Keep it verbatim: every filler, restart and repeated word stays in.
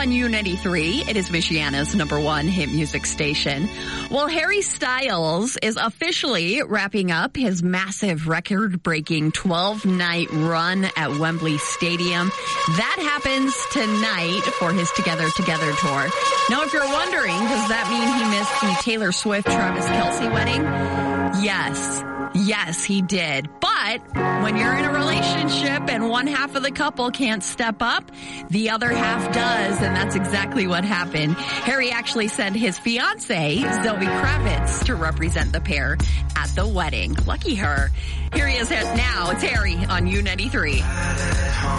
on U ninety-three. It is Michiana's number one hit music station. Well, Harry Styles is officially wrapping up his massive record-breaking twelve-night run at Wembley Stadium. That happens tonight for his Together Together tour. Now, if you're wondering, does that mean he missed the Taylor Swift-Travis Kelce wedding? Yes. Yes, he did. But when you're in a relationship and one half of the couple can't step up, the other half does, and that's exactly what happened. Harry actually sent his fiancée, Zoe Kravitz, to represent the pair at the wedding. Lucky her. Here he is now. It's Harry on U ninety-three.